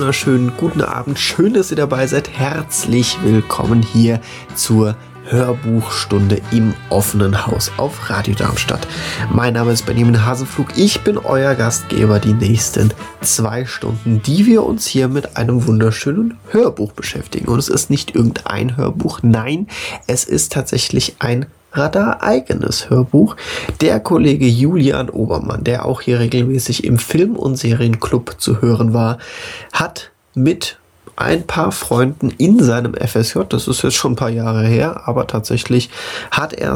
wunderschönen guten Abend. Schön, dass ihr dabei seid. Herzlich willkommen hier zur Hörbuchstunde im offenen Haus auf Radio Darmstadt. Mein Name ist Benjamin Hasenflug. Ich bin euer Gastgeber die nächsten 2 Stunden, die wir uns hier mit einem wunderschönen Hörbuch beschäftigen. Und es ist nicht irgendein Hörbuch, nein, es ist tatsächlich ein Radar-eigenes Hörbuch. Der Kollege Julian Obermann, der auch hier regelmäßig im Film- und Serienclub zu hören war, hat mit ein paar Freunden in seinem FSJ, das ist jetzt schon ein paar Jahre her, aber tatsächlich hat er